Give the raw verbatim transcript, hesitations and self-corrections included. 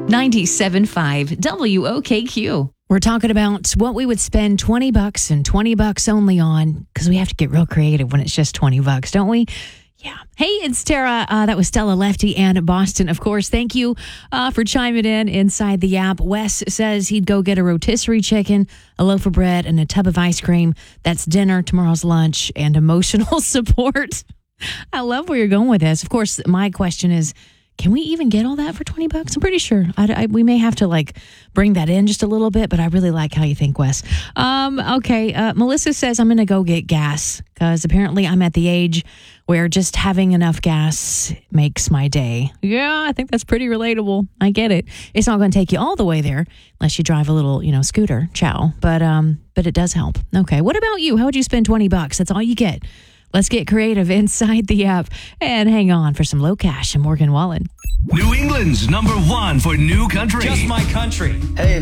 ninety-seven point five W O K Q. We're talking about what we would spend twenty bucks and twenty bucks only on, because we have to get real creative when it's just twenty bucks, don't we? Yeah. Hey, it's Tara. Uh, that was Stella, Lefty, and Boston, of course. Thank you uh, for chiming in inside the app. Wes says he'd go get a rotisserie chicken, a loaf of bread, and a tub of ice cream. That's dinner, tomorrow's lunch, and emotional support. I love where you're going with this. Of course, my question is, can we even get all that for twenty bucks? I'm pretty sure. I, I, we may have to like bring that in just a little bit, but I really like how you think, Wes. Um, okay. Uh, Melissa says I'm going to go get gas because apparently I'm at the age where just having enough gas makes my day. Yeah, I think that's pretty relatable. I get it. It's not going to take you all the way there unless you drive a little, you know, scooter. Ciao. But, um, but it does help. Okay. What about you? How would you spend twenty bucks? That's all you get. Let's get creative inside the app and hang on for some low cash and Morgan Wallen. New England's number one for new country. Just my country. Hey,